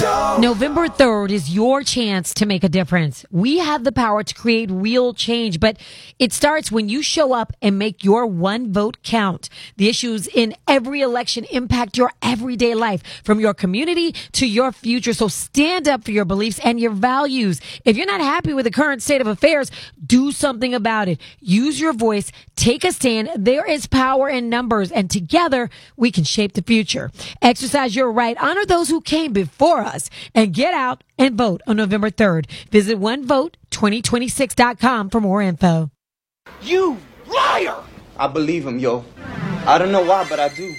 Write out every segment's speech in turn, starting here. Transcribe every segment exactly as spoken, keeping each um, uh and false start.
Show. November third is your chance to make a difference. We have the power to create real change, but it starts when you show up and make your one vote count. The issues in every election impact your everyday life, from your community to your future. So stand up for your beliefs and your values. If you're not happy with the current state of affairs, do something about it. Use your voice. Take a stand. There is power in numbers, and together we can shape the future. Exercise your right. Honor those who came before us, and get out and vote on November third. Visit one vote twenty twenty-six dot com for more info. You liar! I believe him, yo. I don't know why, but I do.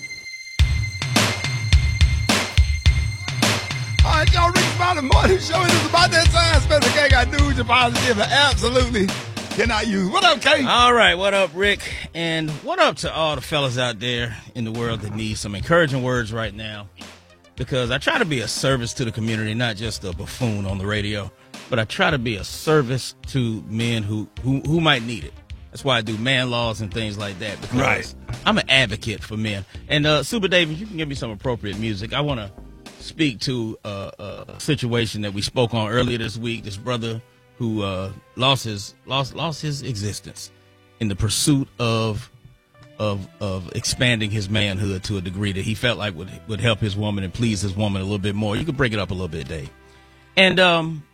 All right, y'all, Rick Smiley Morning Show. It is about that time. Special K got news and positive and absolutely cannot use. What up, K? All right, what up, Rick? And what up to all the fellas out there in the world that need some encouraging words right now? Because I try to be a service to the community, not just a buffoon on the radio, but I try to be a service to men who, who, who might need it. That's why I do man laws and things like that, because right. I'm an advocate for men. And uh, Super David, you can give me some appropriate music. I want to speak to uh, a situation that we spoke on earlier this week. This brother who uh, lost his lost lost his existence in the pursuit of of of expanding his manhood to a degree that he felt like would would help his woman and please his woman a little bit more. You could break it up a little bit, Dave. And um,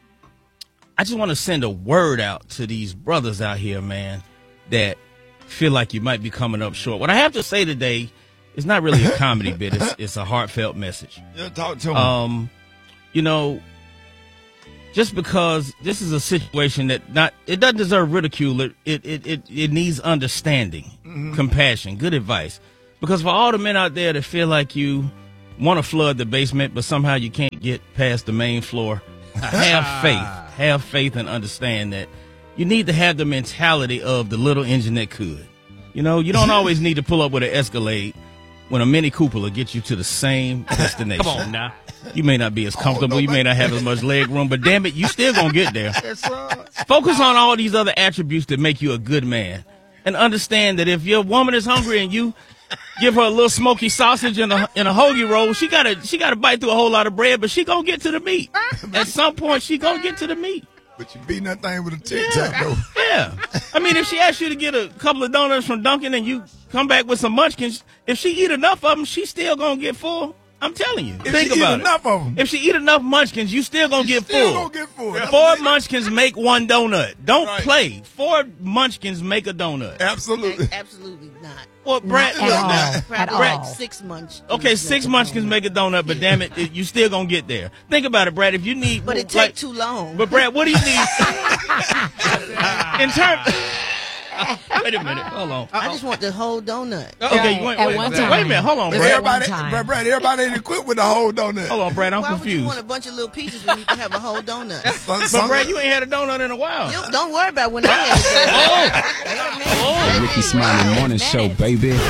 I just want to send a word out to these brothers out here, man, that feel like you might be coming up short. What I have to say today is not really a comedy bit. It's, it's a heartfelt message. Yeah, talk to him. Um, you know, just because this is a situation that not it doesn't deserve ridicule. It it it it, it needs understanding, mm-hmm. compassion, good advice. Because for all the men out there that feel like you want to flood the basement, but somehow you can't get past the main floor, have faith. Have faith and understand that you need to have the mentality of the little engine that could. You know, you don't always need to pull up with an Escalade when a Mini Cooper will get you to the same destination. Come on now. You may not be as comfortable. Oh, no, you may not have as much leg room, but damn it, you still gonna get there. Focus on all these other attributes that make you a good man, and understand that if your woman is hungry and you give her a little smoky sausage and a, and a hoagie roll, she gotta she gotta bite through a whole lot of bread, but she gonna get to the meat. At some point, she gonna get to the meat. But you beating that thing with a tic tac, yeah. though. Yeah. I mean, if she asks you to get a couple of donuts from Dunkin' and you come back with some munchkins, if she eat enough of them, she's still gonna get full. I'm telling you. If Think she about eat enough it. of them. If she eat enough munchkins, you still gonna get still full. Gonna get full. Four munchkins make one donut. Don't right. play. Four munchkins make a donut. Absolutely. Absolutely not. Well, Brad, Not at all. now, At Brad, all. Six munchkins. Okay, six munchkins make a donut, but damn it, it, you still gonna get there. Think about it, Brad. If you need, But it like, take too long. But Brad, what do you need in terms? Wait a minute. Hold on. I just want the whole donut. Okay, you wait, At wait, one wait, time. wait a minute. Hold on, But Brad. everybody, time. Brad, Brad, everybody ain't equipped with the whole donut. Hold on, Brad. I'm Why would you confused. want a bunch of little pieces when you can have a whole donut? Some- But some- Brad, you ain't had a donut in a while. You, don't worry about when I had it. The Ricky Smiley Morning Show, baby.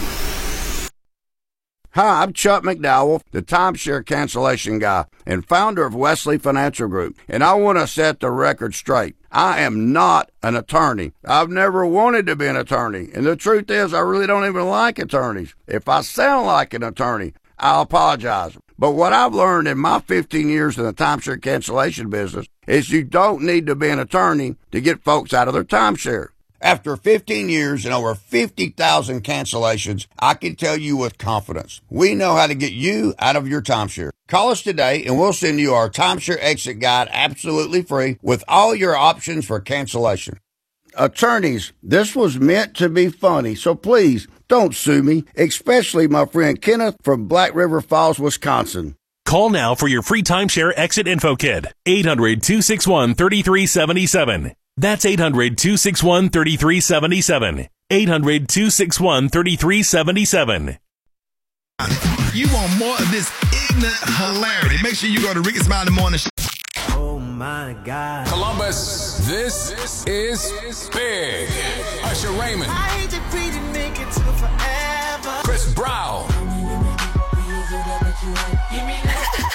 Hi, I'm Chuck McDowell, the timeshare cancellation guy and founder of Wesley Financial Group, and I want to set the record straight. I am not an attorney. I've never wanted to be an attorney, and the truth is I really don't even like attorneys. If I sound like an attorney, I'll apologize. But what I've learned in my fifteen years in the timeshare cancellation business is you don't need to be an attorney to get folks out of their timeshare. After fifteen years and over fifty thousand cancellations, I can tell you with confidence, we know how to get you out of your timeshare. Call us today and we'll send you our timeshare exit guide absolutely free with all your options for cancellation. Attorneys, this was meant to be funny, so please don't sue me, especially my friend Kenneth from Black River Falls, Wisconsin. Call now for your free timeshare exit info kit. eight hundred, two six one, three three seven seven. That's eight hundred, two six one, three three seven seven. eight hundred, two six one, three three seven seven. You want more of this ignorant hilarity? Make sure you go to Ricky Smiley Morning Show. Oh my God. Columbus, this is big. Usher Raymond. I hate to breathe and make it to forever. Chris Brown.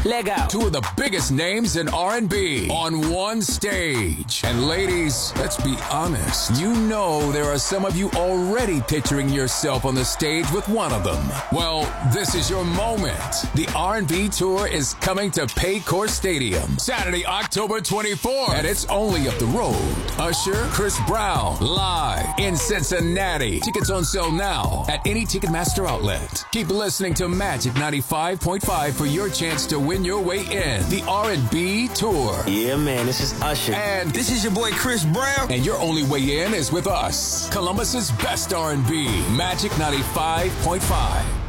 Lego. Two of the biggest names in R and B on one stage. And ladies, let's be honest. You know there are some of you already picturing yourself on the stage with one of them. Well, this is your moment. The R and B tour is coming to Paycor Stadium Saturday, October twenty-fourth. And it's only up the road. Usher, Chris Brown, live in Cincinnati. Tickets on sale now at any Ticketmaster outlet. Keep listening to Magic ninety-five point five for your chance to win your way in the R and B tour. Yeah, man, this is Usher. And this is your boy Chris Brown. And your only way in is with us. Columbus's best R and B. Magic ninety-five point five.